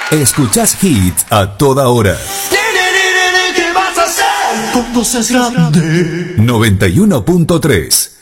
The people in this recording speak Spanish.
Escuchás hits a toda hora. ¿Qué vas a hacer cuando seas grande? 91.3